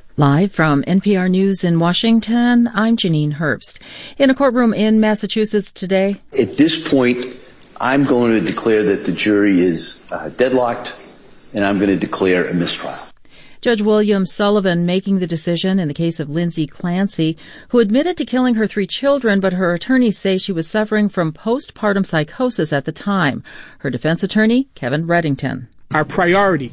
Live from NPR News in Washington, I'm Janine Herbst. In a courtroom in Massachusetts today. At this point, I'm going to declare that the jury is deadlocked, and I'm going to declare a mistrial. Judge William Sullivan making the decision in the case of Lindsay Clancy, who admitted to killing her 3 children, but her attorneys say she was suffering from postpartum psychosis at the time. Her defense attorney, Kevin Reddington. Our priority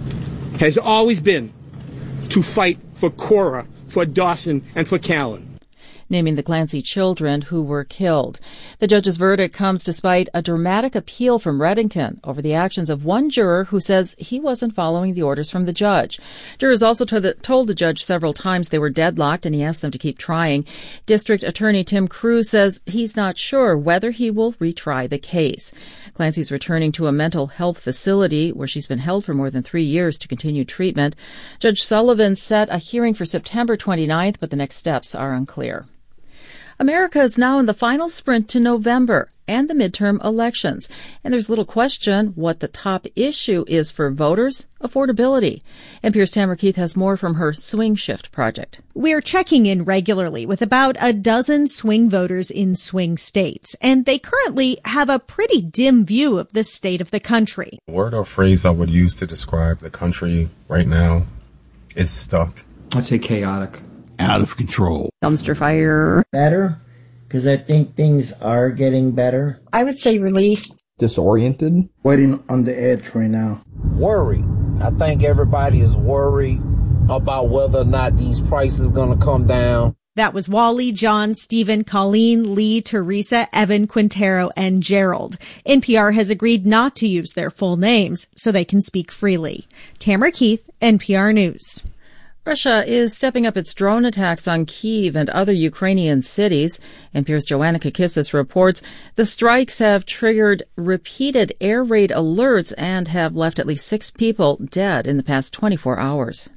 has always been to fight for Cora, for Dawson, and for Callan. Naming the Clancy children who were killed. The judge's verdict comes despite a dramatic appeal from Reddington over the actions of one juror who says he wasn't following the orders from the judge. Jurors also told the judge several times they were deadlocked, and he asked them to keep trying. District Attorney Tim Cruz says he's not sure whether he will retry the case. Clancy's returning to a mental health facility where she's been held for more than 3 years to continue treatment. Judge Sullivan set a hearing for September 29th, but the next steps are unclear. America is now in the final sprint to November and the midterm elections. And there's little question what the top issue is for voters: affordability. NPR's Tamara Keith has more from her Swing Shift project. We're checking in regularly with about a dozen swing voters in swing states, and they currently have a pretty dim view of the state of the country. The word or phrase I would use to describe the country right now is stuck. I'd say chaotic. Out of control. Dumpster fire. Better, because I think things are getting better. I would say relief. Disoriented. Waiting on the edge right now. Worry. I think everybody is worried about whether or not these prices going to come down. That was Wally, John, Stephen, Colleen, Lee, Teresa, Evan, Quintero, and Gerald. NPR has agreed not to use their full names so they can speak freely. Tamara Keith, NPR News. Russia is stepping up its drone attacks on Kyiv and other Ukrainian cities. NPR's Joanna Kakissis reports the strikes have triggered repeated air raid alerts and have left at least 6 people dead in the past 24 hours.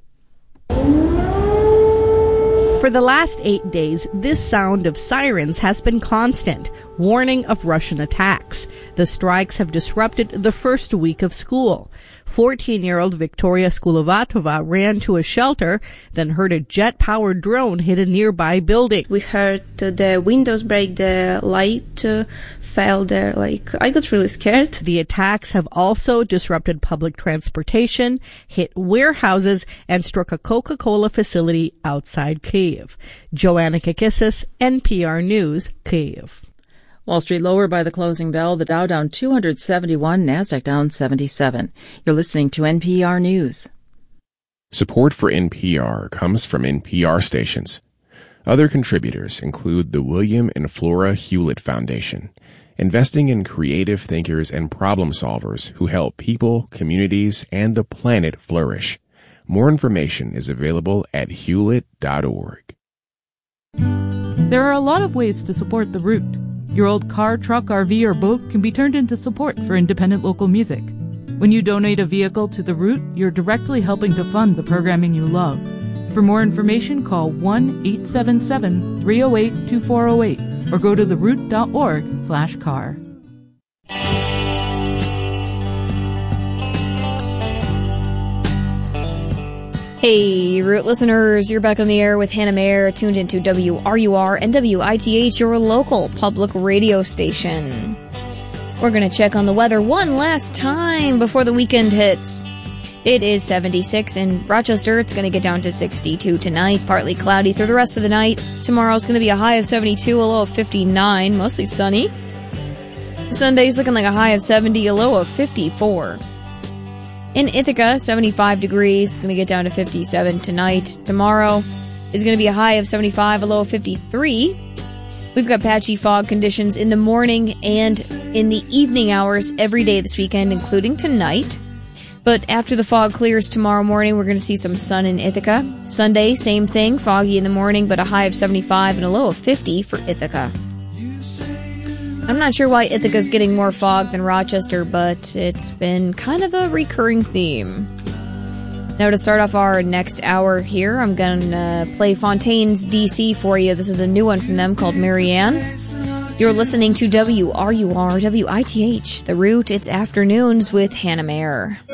For the last 8 days, this sound of sirens has been constant, warning of Russian attacks. The strikes have disrupted the first week of school. 14-year-old Victoria Skulovatova ran to a shelter, then heard a jet-powered drone hit a nearby building. We heard the windows break, the light fell there. I got really scared. The attacks have also disrupted public transportation, hit warehouses, and struck a Coca-Cola facility outside Kyiv. Joanna Kakissis, NPR News, Kyiv. Wall Street lower by the closing bell, the Dow down 271, NASDAQ down 77. You're listening to NPR News. Support for NPR comes from NPR stations. Other contributors include the William and Flora Hewlett Foundation, investing in creative thinkers and problem solvers who help people, communities, and the planet flourish. More information is available at hewlett.org. There are a lot of ways to support The Root. Your old car, truck, RV, or boat can be turned into support for independent local music. When you donate a vehicle to The Root, you're directly helping to fund the programming you love. For more information, call 1-877-308-2408 or go to theroot.org/car. Hey, Root listeners, you're back on the air with Hannah Mayer, tuned into WRUR and WITH, your local public radio station. We're going to check on the weather one last time before the weekend hits. It is 76 in Rochester. It's going to get down to 62 tonight, partly cloudy through the rest of the night. Tomorrow's going to be a high of 72, a low of 59, mostly sunny. Sunday's looking like a high of 70, a low of 54. In Ithaca, 75 degrees. It's going to get down to 57 tonight. Tomorrow is going to be a high of 75, a low of 53. We've got patchy fog conditions in the morning and in the evening hours every day this weekend, including tonight. But after the fog clears tomorrow morning, we're going to see some sun in Ithaca. Sunday, same thing, foggy in the morning, but a high of 75 and a low of 50 for Ithaca. I'm not sure why Ithaca's getting more fog than Rochester, but it's been kind of a recurring theme. Now to start off our next hour here, I'm going to play Fontaine's DC for you. This is a new one from them called Marianne. You're listening to WRUR WITH, The Root. It's Afternoons with Hannah Mayer.